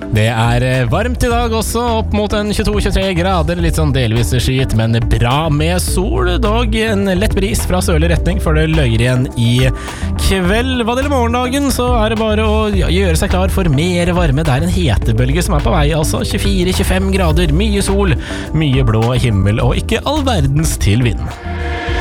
Det varmt I dag også, opp mot en 22-23 grader, litt sånn delvis skyet, men bra med sol, dog en lett bris fra sørlig retning, for det løyer igjen I kveld. Hva det gjelder morgendagen, så det bare å gjøre seg klar for mer varme. Det en hetebølge som på vei, altså 24-25 grader, mye sol, mye blå himmel, og ikke all verdens til vind.